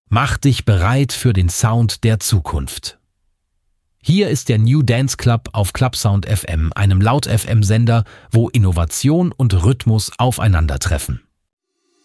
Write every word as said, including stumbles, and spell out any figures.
Mach dich bereit für den Sound der Zukunft. Hier ist der New Dance Club auf Clubsound F M, einem Laut-F M-Sender, wo Innovation und Rhythmus aufeinandertreffen.